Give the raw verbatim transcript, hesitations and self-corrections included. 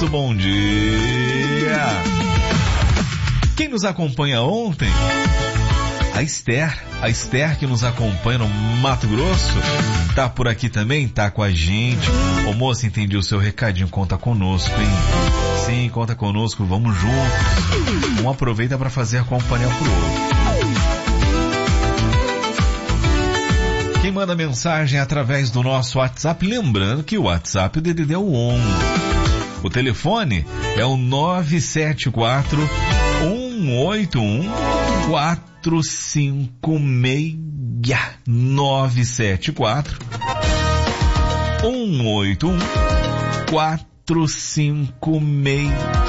Grosso, bom dia. Quem nos acompanha ontem? A Esther, a Esther que nos acompanha no Mato Grosso, tá por aqui também, tá com a gente. Ô moça, entendi o seu recadinho, conta conosco, hein? Sim, conta conosco, vamos juntos. Um aproveita para fazer a companhia pro outro. Quem manda mensagem através do nosso WhatsApp, lembrando que o WhatsApp, o D D D é o onze. O telefone é o nove sete quatro, um oito um, quatro cinco seis. nove sete quatro, um oito um, quatro cinco seis.